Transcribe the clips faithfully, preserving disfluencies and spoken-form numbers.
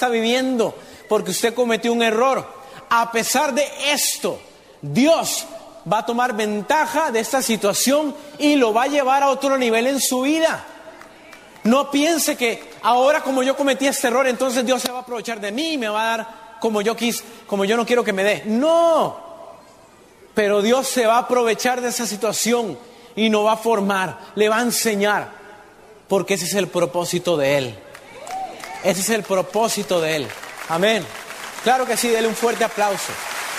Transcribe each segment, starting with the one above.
está viviendo, porque usted cometió un error. A pesar de esto, Dios va a tomar ventaja de esta situación y lo va a llevar a otro nivel en su vida. No piense que ahora, como yo cometí este error, entonces Dios se va a aprovechar de mí y me va a dar como yo quis, como yo no quiero que me dé. No, pero Dios se va a aprovechar de esa situación y nos va a formar, le va a enseñar, porque ese es el propósito de Él. Ese es el propósito de Él. Amén. Claro que sí, dele un fuerte aplauso.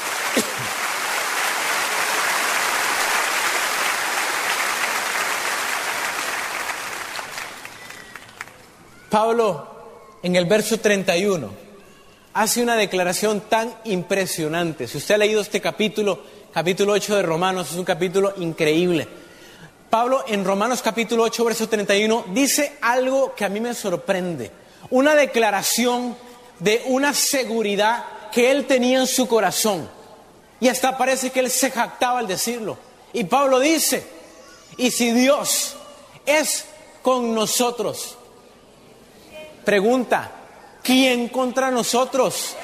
Pablo, en el verso treinta y uno, hace una declaración tan impresionante. Si usted ha leído este capítulo, capítulo ocho de Romanos, es un capítulo increíble. Pablo, en Romanos capítulo ocho, verso treinta y uno, dice algo que a mí me sorprende. Una declaración de una seguridad que él tenía en su corazón. Y hasta parece que él se jactaba al decirlo. Y Pablo dice, y si Dios es con nosotros, pregunta, ¿quién contra nosotros?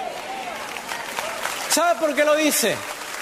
¿Sabe por qué lo dice?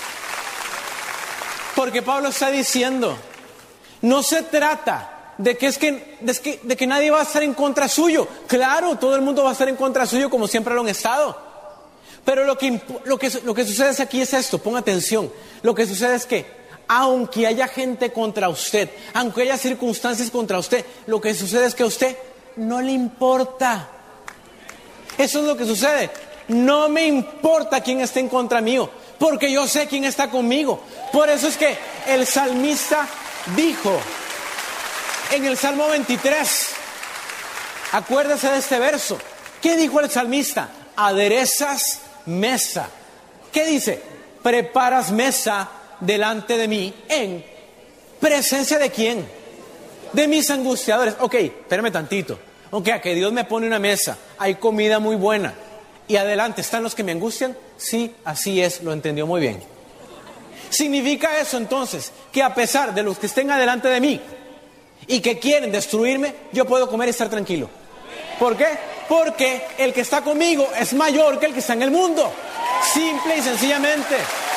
Porque Pablo está diciendo, no se trata de que, es que, de, que, de que nadie va a estar en contra suyo. Claro, todo el mundo va a estar en contra suyo como siempre lo han estado. Pero lo que, lo que, lo que sucede aquí es esto, ponga atención. Lo que sucede es que, aunque haya gente contra usted, aunque haya circunstancias contra usted, lo que sucede es que a usted no le importa. Eso es lo que sucede. No me importa quién esté en contra mío, porque yo sé quién está conmigo. Por eso es que el salmista dijo en el Salmo veintitrés, acuérdese de este verso. ¿Qué dijo el salmista? Aderezas mesa. ¿Qué dice? Preparas mesa delante de mí en presencia de quién? De mis angustiadores. Ok, espérame tantito. Ok, a que Dios me pone una mesa, hay comida muy buena y adelante están los que me angustian. Sí, así es, lo entendió muy bien. Significa eso entonces que a pesar de los que estén adelante de mí y que quieren destruirme, yo puedo comer y estar tranquilo. ¿Por qué? Porque el que está conmigo es mayor que el que está en el mundo. Simple y sencillamente.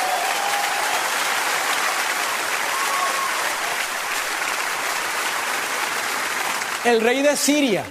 El rey de Siria,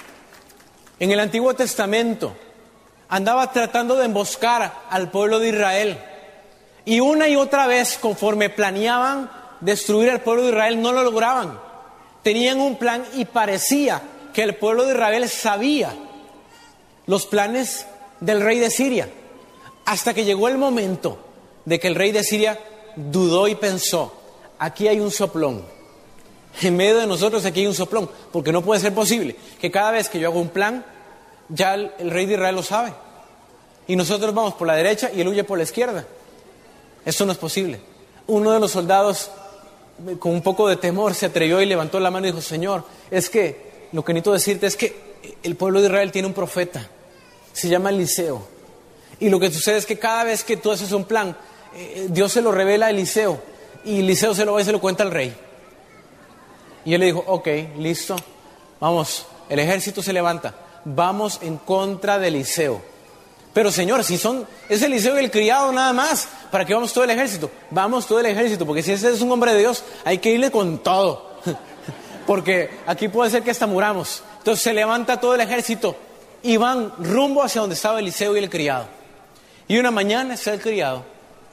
en el Antiguo Testamento, andaba tratando de emboscar al pueblo de Israel. Y una y otra vez, conforme planeaban destruir al pueblo de Israel, no lo lograban. Tenían un plan y parecía que el pueblo de Israel sabía los planes del rey de Siria. Hasta que llegó el momento de que el rey de Siria dudó y pensó, aquí hay un soplón. En medio de nosotros aquí hay un soplón, porque no puede ser posible que cada vez que yo hago un plan, ya el, el rey de Israel lo sabe. Y nosotros vamos por la derecha y él huye por la izquierda. Eso no es posible. Uno de los soldados, con un poco de temor, se atrevió y levantó la mano y dijo, Señor, es que lo que necesito decirte es que el pueblo de Israel tiene un profeta, se llama Eliseo. Y lo que sucede es que cada vez que tú haces un plan, eh, Dios se lo revela a Eliseo y Eliseo se lo va y se lo cuenta al rey. Y él le dijo, ok, listo, vamos, el ejército se levanta, vamos en contra de Eliseo. Pero Señor, si son, es Eliseo y el criado nada más, ¿para qué vamos todo el ejército? Vamos todo el ejército, porque si ese es un hombre de Dios, hay que irle con todo. Porque aquí puede ser que hasta muramos. Entonces se levanta todo el ejército y van rumbo hacia donde estaba Eliseo y el criado. Y una mañana está el criado,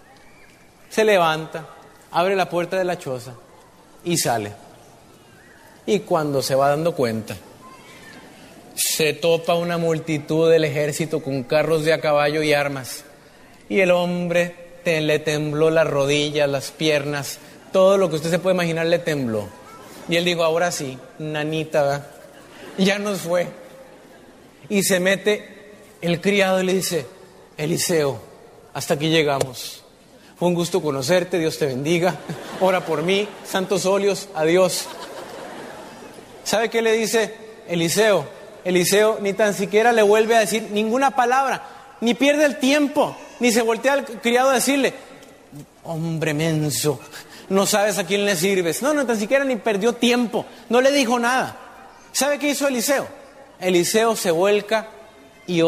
se levanta, abre la puerta de la choza y sale. Y cuando se va dando cuenta, se topa una multitud del ejército con carros de a caballo y armas. Y el hombre te, le tembló las rodillas, las piernas, todo lo que usted se puede imaginar le tembló. Y él dijo, ahora sí, nanita, ¿verdad? Ya nos fue. Y se mete el criado y le dice, Eliseo, hasta aquí llegamos. Fue un gusto conocerte, Dios te bendiga. Ora por mí, santos óleos, adiós. ¿Sabe qué le dice Eliseo? Eliseo ni tan siquiera le vuelve a decir ninguna palabra, ni pierde el tiempo, ni se voltea al criado a decirle, hombre menso, no sabes a quién le sirves. No, no, tan siquiera ni perdió tiempo, no le dijo nada. ¿Sabe qué hizo Eliseo? Eliseo se vuelca